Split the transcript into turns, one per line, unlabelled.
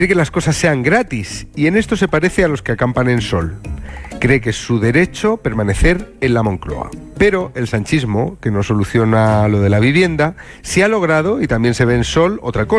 que las cosas sean gratis, y en esto se parece a los que acampan en Sol. Cree que es su derecho permanecer en la Moncloa. Pero el sanchismo, que no soluciona lo de la vivienda, sí ha logrado, y también se ve en Sol, otra cosa.